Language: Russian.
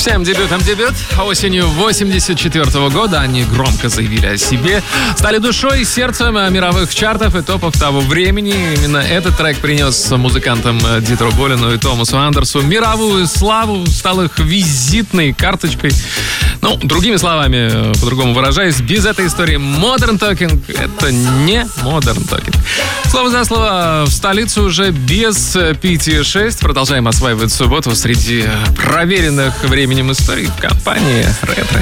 Всем дебютом дебют. Осенью 84 года они громко заявили о себе, стали душой и сердцем мировых чартов и топов того времени. Именно этот трек принес музыкантам Дитеру Болину и Томасу Андерсу мировую славу, стал их визитной карточкой. Ну, другими словами, по-другому выражаясь, без этой истории Modern Talking — это не Modern Talking. Слово за слово, в столицу уже без PT6. Продолжаем осваивать субботу среди проверенных временем историй в компании «Ретро».